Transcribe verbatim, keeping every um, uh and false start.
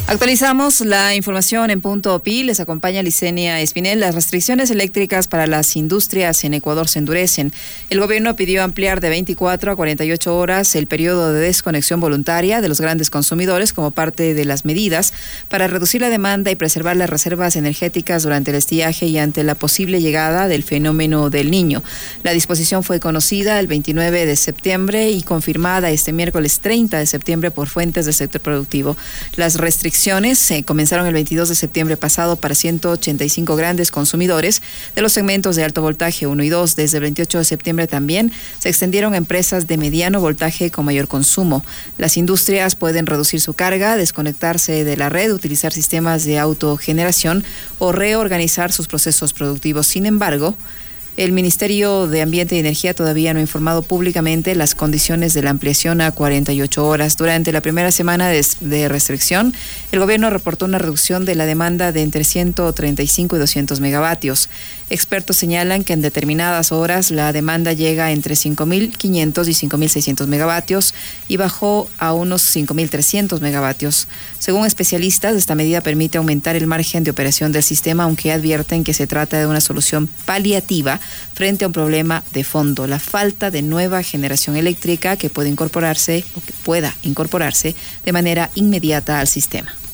Actualizamos la información en Punto Pi. Les acompaña Licenia Espinel. Las restricciones eléctricas para las industrias en Ecuador se endurecen. El gobierno pidió ampliar de veinticuatro a cuarenta y ocho horas el periodo de desconexión voluntaria de los grandes consumidores como parte de las medidas para reducir la demanda y preservar las reservas energéticas durante el estiaje y ante la posible llegada del fenómeno del Niño. La disposición fue conocida el veintinueve de septiembre y confirmada este miércoles treinta de septiembre por fuentes del sector productivo. Las restricciones Se comenzaron el veintidós de septiembre pasado para ciento ochenta y cinco grandes consumidores de los segmentos de alto voltaje uno y dos. Desde el veintiocho de septiembre también se extendieron a empresas de mediano voltaje con mayor consumo. Las industrias pueden reducir su carga, desconectarse de la red, utilizar sistemas de autogeneración o reorganizar sus procesos productivos. Sin embargo, el Ministerio de Ambiente y Energía todavía no ha informado públicamente las condiciones de la ampliación a cuarenta y ocho horas. Durante la primera semana de, de restricción, el gobierno reportó una reducción de la demanda de entre ciento treinta y cinco y doscientos megavatios. Expertos señalan que en determinadas horas la demanda llega entre cinco mil quinientos y cinco mil seiscientos megavatios y bajó a unos cinco mil trescientos megavatios. Según especialistas, esta medida permite aumentar el margen de operación del sistema, aunque advierten que se trata de una solución paliativa frente a un problema de fondo, la falta de nueva generación eléctrica que puede incorporarse o que pueda incorporarse de manera inmediata al sistema.